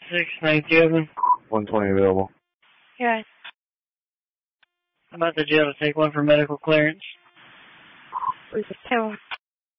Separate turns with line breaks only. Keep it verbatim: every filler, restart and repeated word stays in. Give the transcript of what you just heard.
Six nights open.
one twenty available.
Yeah.
I'm about the jail to take one for medical clearance.
We could tell.